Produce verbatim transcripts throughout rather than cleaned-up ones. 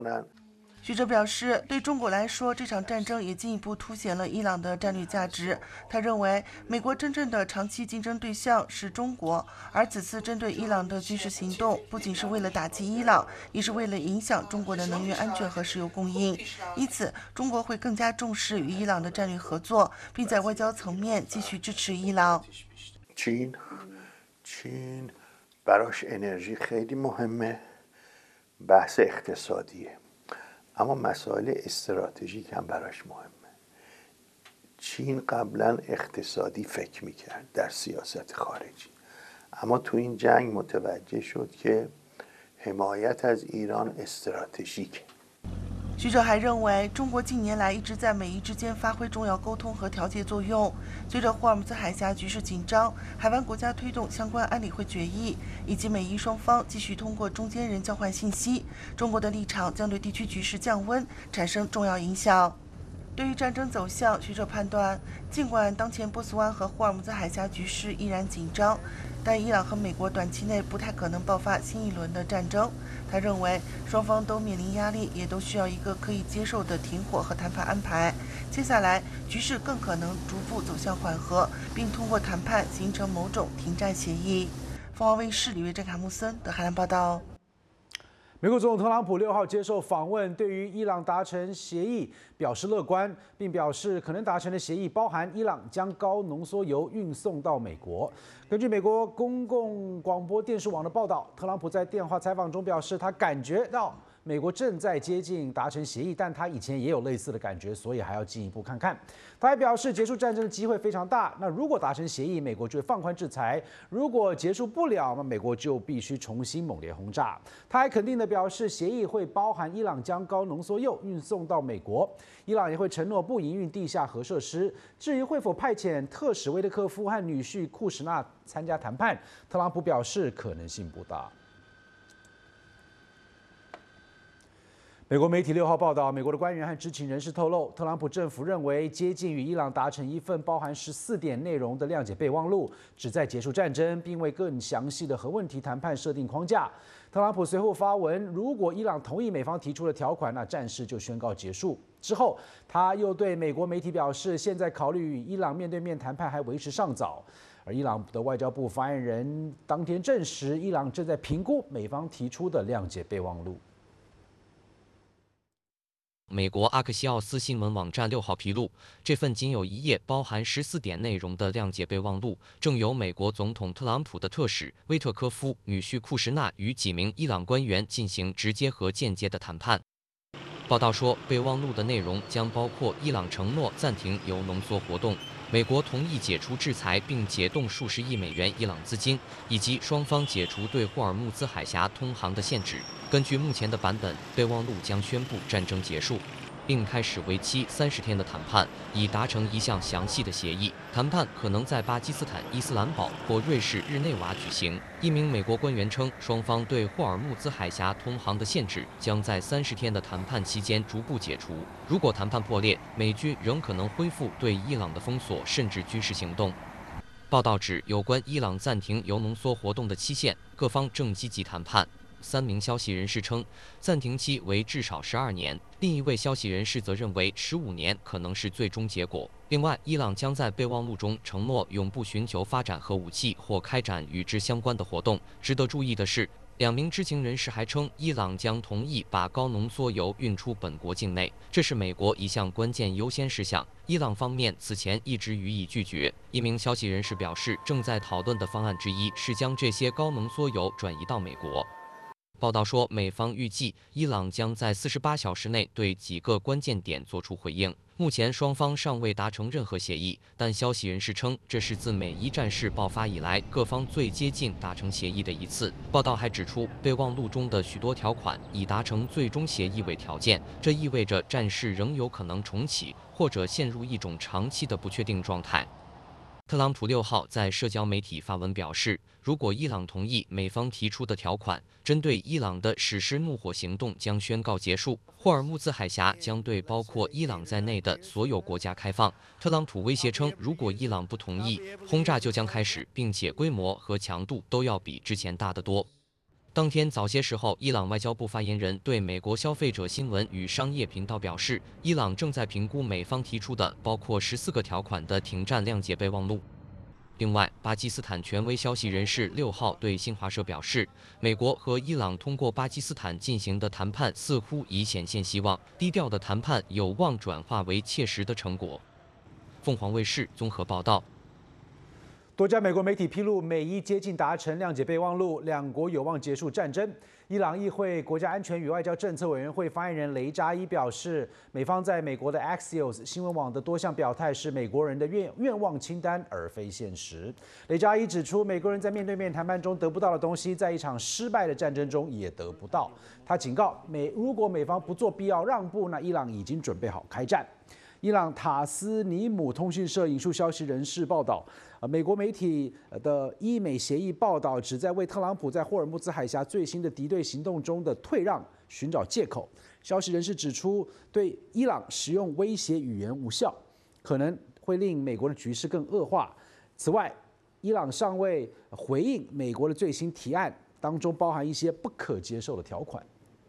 学者表示，对中国来说，这场战争也进一步凸显了伊朗的战略价值。他认为，美国真正的长期竞争对象是中国，而此次针对伊朗的军事行动，不仅是为了打击伊朗，也是为了影响中国的能源安全和石油供应。因此，中国会更加重视与伊朗的战略合作，并在外交层面继续支持伊朗。 چین چین براش انرژی خیلی مهمه بحث اقتصادیه اما مسائل استراتژیک هم براش مهمه چین قبلا اقتصادی فکر میکرد در سیاست خارجی اما تو این جنگ متوجه شد که حمایت از ایران استراتژیکه 学者还认为，中国近年来一直在美伊之间发挥重要沟通和调节作用。随着霍尔木兹海峡局势紧张，海湾国家推动相关安理会决议，以及美伊双方继续通过中间人交换信息，中国的立场将对地区局势降温产生重要影响。对于战争走向，学者判断，尽管当前波斯湾和霍尔木兹海峡局势依然紧张，但伊朗和美国短期内不太可能爆发新一轮的战争。他认为，双方都面临压力，也都需要一个可以接受的停火和谈判安排。接下来，局势更可能逐步走向缓和，并通过谈判形成某种停战协议。凤凰卫视李月珍、卡穆森的海南报道。 美国总统特朗普六号接受访问，对于伊朗达成协议表示乐观，并表示可能达成的协议包含伊朗将高浓缩铀运送到美国。根据美国公共广播电视网的报道，特朗普在电话采访中表示，他感觉到美国正在接近达成协议，但他以前也有类似的感觉，所以还要进一步看看。他还表示，结束战争的机会非常大。那如果达成协议，美国就会放宽制裁；如果结束不了，那美国就必须重新猛烈轰炸。他还肯定地表示，协议会包含伊朗将高浓缩铀运送到美国，伊朗也会承诺不营运地下核设施。至于会否派遣特使威特科夫和女婿库什纳参加谈判，特朗普表示可能性不大。美国媒体六号报道，美国的官员和知情人士透露，特朗普政府认为接近与伊朗达成一份包含十四点内容的谅解备忘录，旨在结束战争，并为更详细的核问题谈判设定框架。特朗普随后发文，如果伊朗同意美方提出的条款，那战事就宣告结束。之后，他又对美国媒体表示，现在考虑与伊朗面对面谈判还为时尚早。而伊朗的外交部发言人当天证实，伊朗正在评估美方提出的谅解备忘录。 美国阿克西奥斯新闻网站六号披露，这份仅有一页、包含十四点内容的谅解备忘录，正由美国总统特朗普的特使威特科夫、女婿库什纳与几名伊朗官员进行直接和间接的谈判。报道说，备忘录的内容将包括伊朗承诺暂停铀浓缩活动，美国同意解除制裁并解冻数十亿美元伊朗资金，以及双方解除对霍尔木兹海峡通航的限制。根据目前的版本，备忘录将宣布战争结束，并开始为期三十天的谈判，以达成一项详细的协议。谈判可能在巴基斯坦伊斯兰堡或瑞士日内瓦举行。一名美国官员称，双方对霍尔木兹海峡通航的限制将在三十天的谈判期间逐步解除。如果谈判破裂，美军仍可能恢复对伊朗的封锁，甚至军事行动。报道指，有关伊朗暂停铀浓缩活动的期限，各方正积极谈判。三名消息人士称，暂停期为至少十二年。另一位消息人士则认为，十五年可能是最终结果。另外，伊朗将在备忘录中承诺永不寻求发展核武器或开展与之相关的活动。值得注意的是，两名知情人士还称，伊朗将同意把高浓缩铀运出本国境内，这是美国一项关键优先事项。伊朗方面此前一直予以拒绝。一名消息人士表示，正在讨论的方案之一是将这些高浓缩铀转移到美国。报道说，美方预计伊朗将在四十八小时内对几个关键点作出回应。目前双方尚未达成任何协议，但消息人士称，这是自美伊战事爆发以来各方最接近达成协议的一次。报道还指出，备忘录中的许多条款以达成最终协议为条件，这意味着战事仍有可能重启，或者陷入一种长期的不确定状态。特朗普六号在社交媒体发文表示，如果伊朗同意美方提出的条款，针对伊朗的实施怒火行动将宣告结束，霍尔木兹海峡将对包括伊朗在内的所有国家开放。特朗普威胁称，如果伊朗不同意，轰炸就将开始，并且规模和强度都要比之前大得多。 当天早些时候，伊朗外交部发言人对美国消费者新闻与商业频道表示，伊朗正在评估美方提出的包括十四个条款的停战谅解备忘录。另外，巴基斯坦权威消息人士六号对新华社表示，美国和伊朗通过巴基斯坦进行的谈判似乎已显现希望，低调的谈判有望转化为切实的成果。凤凰卫视综合报道。 多家美国媒体披露，美伊接近达成谅解备忘录，两国有望结束战争。伊朗议会国家安全与外交政策委员会发言人雷扎伊表示，美方在美国的 Axios 新闻网的多项表态是美国人的愿愿望清单，而非现实。雷扎伊指出，美国人在面对面谈判中得不到的东西，在一场失败的战争中也得不到。他警告美，如果美方不做必要让步，那伊朗已经准备好开战。伊朗塔斯尼姆通讯社引述消息人士报道，呃，美国媒体的伊美协议报道旨在为特朗普在霍尔木兹海峡最新的敌对行动中的退让寻找借口。消息人士指出，对伊朗使用威胁语言无效，可能会令美国的局势更恶化。此外，伊朗尚未回应美国的最新提案，当中包含一些不可接受的条款。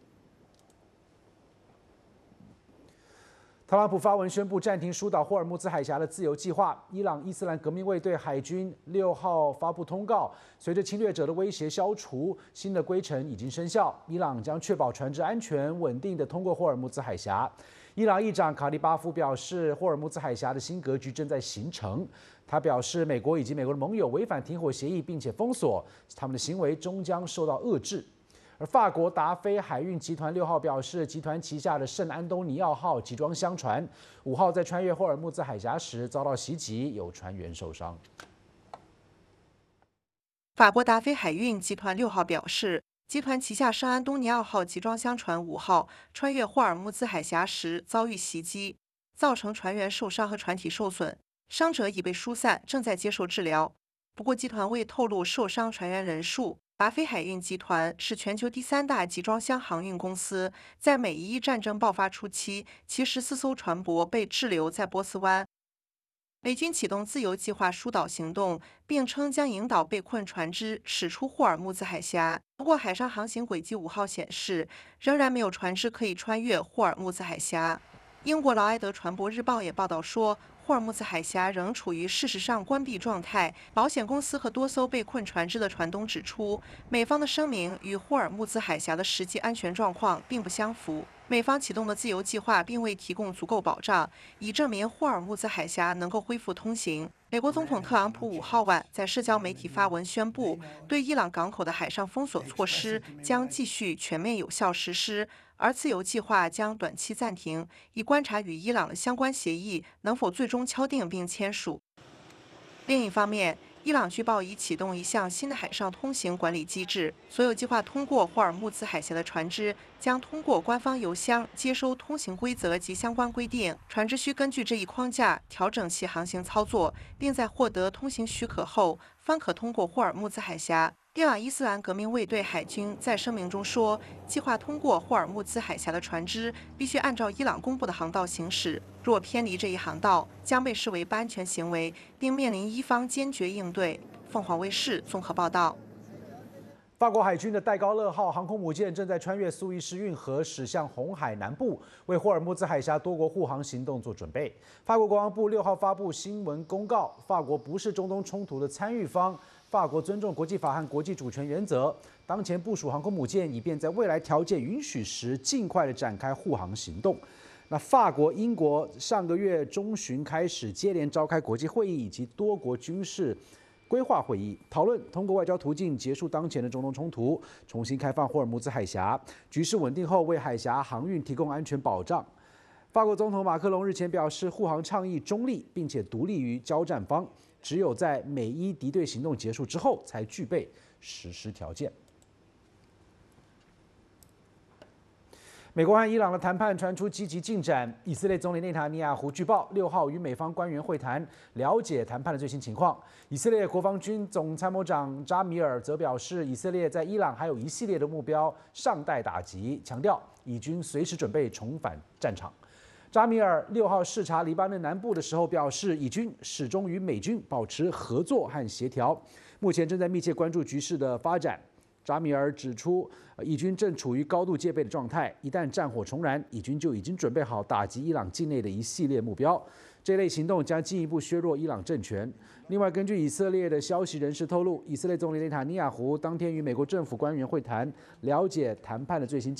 特朗普发文宣布暂停疏导霍尔木兹海峡的自由计划。伊朗伊斯兰革命卫队海军六号发布通告，随着侵略者的威胁消除，新的规程已经生效。伊朗将确保船只安全稳定地通过霍尔木兹海峡。伊朗议长卡利巴夫表示，霍尔木兹海峡的新格局正在形成。他表示，美国以及美国的盟友违反停火协议，并且封锁他们的行为，终将受到遏制。而法国达菲海运集团六号表示，集团旗下的圣安东尼奥号集装箱船五号在穿越霍尔木兹海峡时遭到袭击，有船员受伤。 法国达菲海运集团六号表示，集团旗下圣安东尼奥号集装箱船五号穿越霍尔木兹海峡时遭遇袭击，造成船员受伤和船体受损，伤者已被疏散，正在接受治疗。不过，集团未透露受伤船员人数。达菲海运集团是全球第三大集装箱航运公司，在美伊战争爆发初期，其十四艘船舶被滞留在波斯湾。美军启动自由计划疏导行动，并称将引导被困船只驶出霍尔木兹海峡。不过，海上航行轨迹五号显示，仍然没有船只可以穿越霍尔木兹海峡。英国劳埃德船舶日报也报道说，霍尔木兹海峡仍处于事实上关闭状态。保险公司和多艘被困船只的船东指出，美方的声明与霍尔木兹海峡的实际安全状况并不相符。美方启动的自由计划并未提供足够保障，以证明霍尔木兹海峡能够恢复通行。美国总统特朗普五号晚在社交媒体发文宣布，对伊朗港口的海上封锁措施将继续全面有效实施。而自由计划将短期暂停，以观察与伊朗的相关协议能否最终敲定并签署。另一方面，伊朗据报已启动一项新的海上通行管理机制，所有计划通过霍尔木兹海峡的船只将通过官方邮箱接收通行规则及相关规定，船只需根据这一框架调整其航行操作，并在获得通行许可后方可通过霍尔木兹海峡。伊朗伊斯兰革命卫队海军在声明中说，计划通过霍尔木兹海峡的船只必须按照伊朗公布的航道行驶，若偏离这一航道，将被视为不安全行为，并面临伊方坚决应对。凤凰卫视综合报道。 法国海军的戴高乐号航空母舰正在穿越苏伊士运河，驶向红海南部，为霍尔木兹海峡多国护航行动做准备。法国国防部六号发布新闻公告，法国不是中东冲突的参与方。法国尊重国际法和国际主权原则，当前部署航空母舰，以便在未来条件允许时，尽快的展开护航行动。那法国、英国上个月中旬开始接连召开国际会议以及多国军事规划会议，讨论通过外交途径结束当前的中东冲突，重新开放霍尔木兹海峡，局势稳定后为海峡航运提供安全保障。法国总统马克龙日前表示，护航倡议中立，并且独立于交战方。只有在美伊敌对行动结束之后，才具备实施条件。美国和伊朗的谈判传出积极进展。以色列总理内塔尼亚胡据报，六号与美方官员会谈，了解谈判的最新情况。以色列国防军总参谋长扎米尔则表示，以色列在伊朗还有一系列的目标尚待打击，强调以军随时准备重返战场。扎米尔六号视察黎巴嫩南部的时候表示，以军始终与美军保持合作和协调，目前正在密切关注局势的发展。 扎米尔指出，以军正处于高度戒备的状态，一旦战火重燃，以军就已经准备好打击伊朗境内的一系列目标。这类行动将进一步削弱伊朗政权。另外，根据以色列的消息人士透露，以色列总理内塔尼亚胡当天与美国政府官员会谈，了解谈判的最新进展。